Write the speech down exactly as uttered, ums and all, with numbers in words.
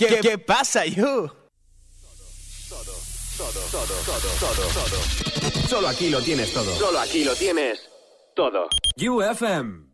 ¿Qué, qué pasa, you? Todo, todo, todo, todo, todo. Solo aquí lo tienes todo. Solo aquí lo tienes todo. U F M.